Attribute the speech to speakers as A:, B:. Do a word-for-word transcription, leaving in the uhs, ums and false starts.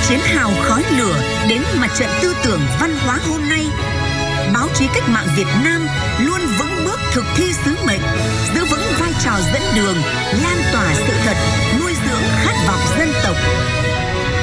A: chiến hào khói lửa đến mặt trận tư tưởng văn hóa hôm nay, báo chí cách mạng Việt Nam luôn vững bước thực thi sứ mệnh, giữ vững vai trò dẫn đường